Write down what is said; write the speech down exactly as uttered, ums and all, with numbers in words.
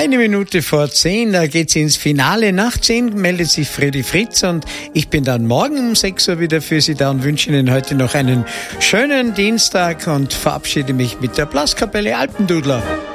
Eine Minute vor zehn, da geht's ins Finale. Nach zehn meldet sich Freddy Fritz und ich bin dann morgen um sechs Uhr wieder für Sie da und wünsche Ihnen heute noch einen schönen Dienstag und verabschiede mich mit der Blaskapelle Alpendudler.